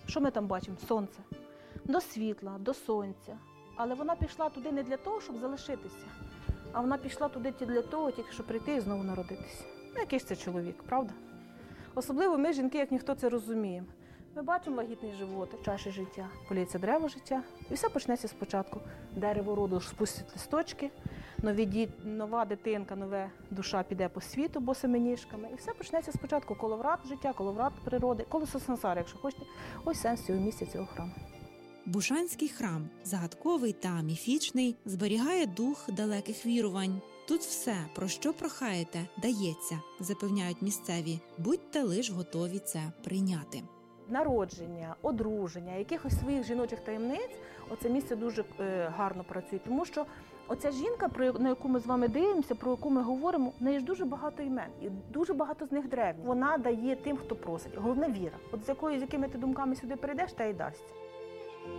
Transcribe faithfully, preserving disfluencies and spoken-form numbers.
Що ми там бачимо? Сонце. До світла, до сонця. Але вона пішла туди не для того, щоб залишитися, а вона пішла туди для того, тільки щоб прийти і знову народитися. Ну, який ж це чоловік, правда? Особливо ми, жінки, як ніхто це розуміємо. Ми бачимо лагідний животик, чаші життя, поліється дерево життя, і все почнеться спочатку. Дерево роду спустить листочки, нові діт, нова дитинка, нова душа піде по світу босими ніжками, і все почнеться спочатку. Коловрат життя, коловрат природи, колесо сансари, якщо хочете. Ось сенс цього місця, цього храму. Бушанський храм, загадковий та міфічний, зберігає дух далеких вірувань. Тут все, про що прохаєте, дається, запевняють місцеві. Будьте лиш готові це прийняти. Народження, одруження, якихось своїх жіночих таємниць, оце місце дуже е, гарно працює, тому що оця жінка, про на яку ми з вами дивимося, про яку ми говоримо, в неї ж дуже багато імен, і дуже багато з них древні. Вона дає тим, хто просить. Головне – віра. От з якою, з якими ти думками сюди прийдеш, та й дасться.